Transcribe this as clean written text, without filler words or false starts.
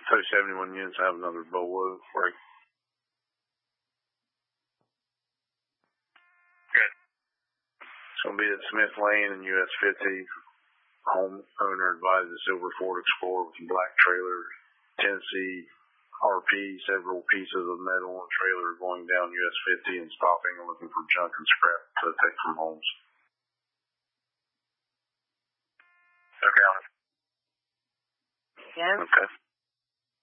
Those 71 units have another bolo break. Good. It's going to be at Smith Lane and US 50. Homeowner advises Silver Ford Explorer with a black trailer, Tennessee RP, several pieces of metal and trailer going down US 50 and stopping and looking for junk and scrap to take from homes. Okay. Yes. Okay.